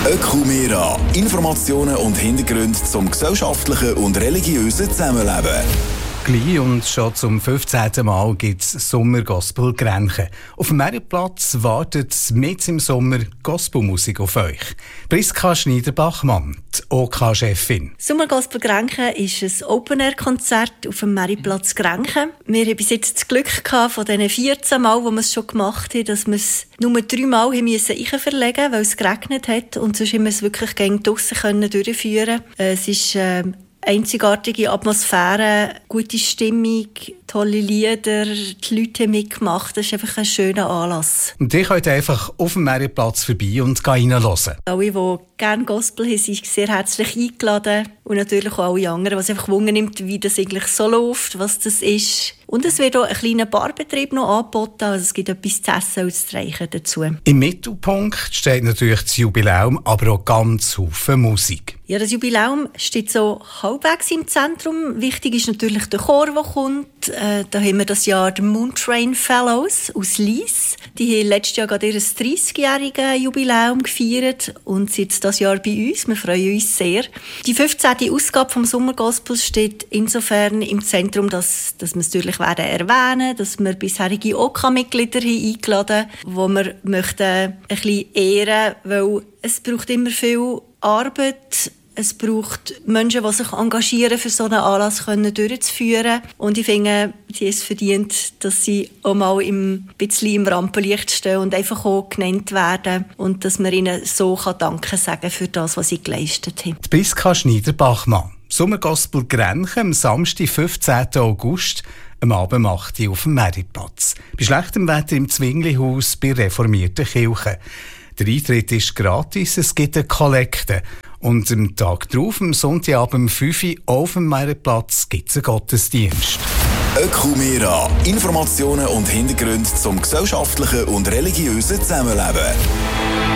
Ökumera. Informationen und Hintergründe zum gesellschaftlichen und religiösen Zusammenleben. Gleich und schon zum 15. Mal gibt es Sommergospel Grenchen. Auf dem Marienplatz wartet mitten im Sommer Gospelmusik auf euch. Priska Schneider-Bachmann, die OK-Chefin. Sommergospel Grenchen ist ein Open-Air-Konzert auf dem Marienplatz Grenchen. Wir haben bis jetzt das Glück gehabt, von diesen 14 Mal, wo wir es schon gemacht haben, dass wir es nur 3 Mal verlegen mussten, weil es geregnet hat. Und sonst haben wir es wirklich gegen draussen durchführen. Es ist einzigartige Atmosphäre, gute Stimmung, tolle Lieder, die Leute haben mitgemacht. Das ist einfach ein schöner Anlass. Und ihr könnt einfach auf dem Marienplatz vorbei und reinhören. Alle, die gerne Gospel haben, sind sehr herzlich eingeladen. Und natürlich auch alle anderen, was einfach Wunder nimmt, wie das eigentlich so läuft, was das ist. Und es wird auch ein kleiner Barbetrieb noch angeboten, also es gibt etwas zu essen und zu trinken dazu. Im Mittelpunkt steht natürlich das Jubiläum, aber auch ganz viel Musik. Ja, das Jubiläum steht so halbwegs im Zentrum. Wichtig ist natürlich der Chor, der kommt. Da haben wir das Jahr die Moontrain Fellows aus Lies. Die haben letztes Jahr gerade ihr 30-jähriges Jubiläum gefeiert und sind das Jahr bei uns. Wir freuen uns sehr. Die 15. Ausgabe vom Sommergospel steht insofern im Zentrum, dass wir es natürlich erwähnen, dass wir bisherige OK-Mitglieder eingeladen haben, die wir möchten ein bisschen ehren, weil es braucht immer viel Arbeit. Es braucht Menschen, die sich engagieren, für so einen Anlass durchzuführen. Und ich finde, sie es verdient, dass sie auch mal ein bisschen im Rampenlicht stehen und einfach auch genannt werden. Und dass man ihnen so Danke sagen für das, was sie geleistet haben. Priska Schneider-Bachmann. Sommergospel Grenchen am Samstag, 15. August, am Abend 8 Uhr auf dem Marienplatz. Bei schlechtem Wetter im Zwinglihaus bei reformierten Kirchen. Der Eintritt ist gratis, es gibt eine Kollekte. Und am Tag darauf, am Sonntagabend um 5 Uhr auf dem Marienplatz, gibt es einen Gottesdienst. Ökumera. Informationen und Hintergründe zum gesellschaftlichen und religiösen Zusammenleben.